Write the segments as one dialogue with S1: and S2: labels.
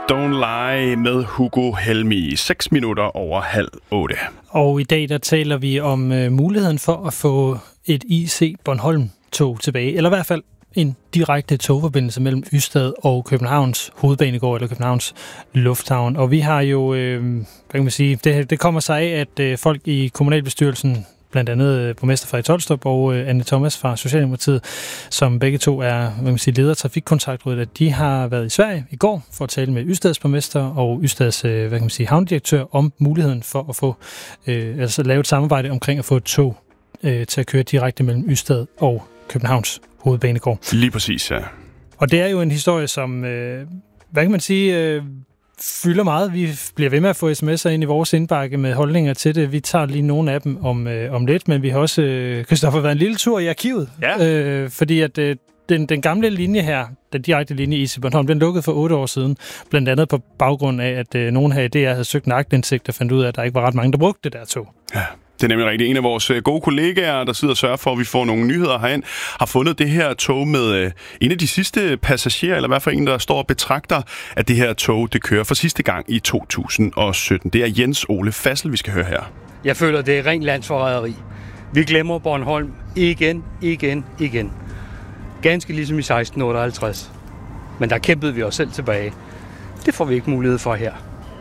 S1: Don't Lie med Hugo Helmig. 6 minutter over 7:30.
S2: Og i dag der taler vi om muligheden for at få et IC Bornholm-tog tilbage, eller i hvert fald en direkte togforbindelse mellem Ystad og Københavns Hovedbanegård eller Københavns Lufthavn. Og vi har jo, hvad kan man sige, det kommer sig af, at folk i kommunalbestyrelsen, blandt andet borgmester Frederik Tolstrup og Anne Thomas fra Socialdemokratiet, som begge to er, hvad man siger, leder af Trafikkontaktrådet, at de har været i Sverige i går for at tale med Ystads borgmester og Ystads, hvad kan man sige, havndirektør om muligheden for at få, altså lave et samarbejde omkring at få et tog til at køre direkte mellem Ystad og Københavns Hovedbanegård.
S1: Lige præcis, ja.
S2: Og det er jo en historie, som, hvad kan man sige, fylder meget. Vi bliver ved med at få sms'er ind i vores indbakke med holdninger til det. Vi tager lige nogle af dem om lidt, men vi har også, Christoffer, været en lille tur i arkivet.
S1: Ja.
S2: Fordi at den gamle linje her, den direkte linje i IC Bornholm, den lukkede for 8 år siden. Blandt andet på baggrund af, at nogen her i DR havde søgt en aktindsigt og fandt ud af, at der ikke var ret mange, der brugte det der tog.
S1: Ja. Det er nemlig rigtigt. En af vores gode kollegaer, der sidder og sørger for, at vi får nogle nyheder herind, har fundet det her tog med en af de sidste passagerer, eller i hvert fald en, der står og betragter, at det her tog, det kører for sidste gang i 2017. Det er Jens Ole Fassel, vi skal høre her.
S3: Jeg føler, det er rent landsforræderi. Vi glemmer Bornholm igen. Ganske ligesom i 1658. Men der kæmpede vi os selv tilbage. Det får vi ikke mulighed for her.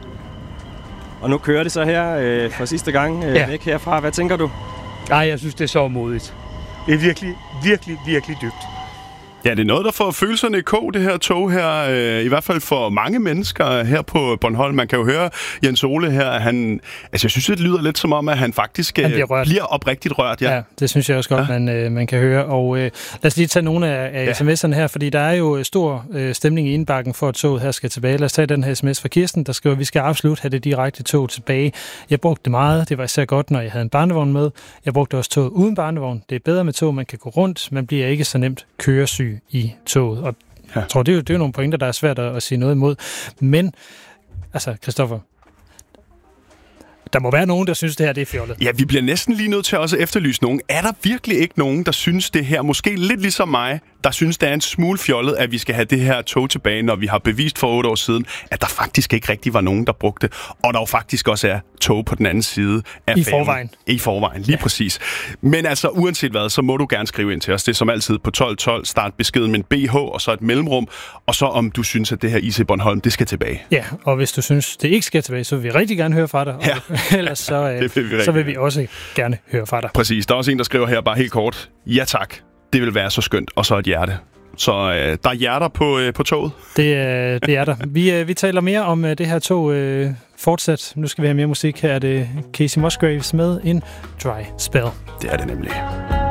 S4: Og nu kører det så her for sidste gang væk herfra. Hvad tænker du?
S3: Nej, jeg synes, det er så modigt. Det er virkelig dybt.
S1: Ja, det er noget, der får følelserne i kog, det her tog her. I hvert fald for mange mennesker her på Bornholm. Man kan jo høre Jens Ole her, jeg synes, det lyder lidt som om, at han faktisk bliver oprigtigt rørt.
S2: Ja, det synes jeg også godt, man kan høre. Og lad os lige tage nogle af sms'erne her, fordi der er jo stor stemning i indbakken for, at toget her skal tilbage. Lad os tage den her sms fra Kirsten, der skriver, at vi skal absolut have det direkte tog tilbage. Jeg brugte det meget. Det var især godt, når jeg havde en barnevogn med. Jeg brugte også toget uden barnevogn. Det er bedre med tog, man kan gå rundt. Man bliver ikke så nemt køresyg i toget. Og jeg tror, det er jo nogle pointer, der er svært at sige noget imod. Men, altså, Christoffer, der må være nogen, der synes, det her det er fjollet.
S1: Ja, vi bliver næsten lige nødt til også at efterlyse nogen. Er der virkelig ikke nogen, der synes det her, måske lidt ligesom mig, der synes, det er en smule fjollet, at vi skal have det her tog tilbage, når vi har bevist for 8 år siden, at der faktisk ikke rigtig var nogen, der brugte det, og der jo faktisk også er tog på den anden side af færgen. I forvejen, lige præcis. Men altså, uanset hvad, så må du gerne skrive ind til os. Det er som altid på 1212, start beskeden med en BH, og så et mellemrum, og så om du synes, at det her IC Bornholm, det skal tilbage.
S2: Ja, og hvis du synes, det ikke skal tilbage, så vil vi rigtig gerne høre fra dig. Ja. Ellers så vil vi også gerne høre fra dig.
S1: Præcis. Der er også en, der skriver her bare helt kort. Ja tak, det vil være så skønt. Og så et hjerte. Så der er hjerter på toget.
S2: Det er der. Vi taler mere om det her tog fortsat. Nu skal vi have mere musik. Her er det Casey Musgraves med en Dry Spell.
S1: Det er det nemlig.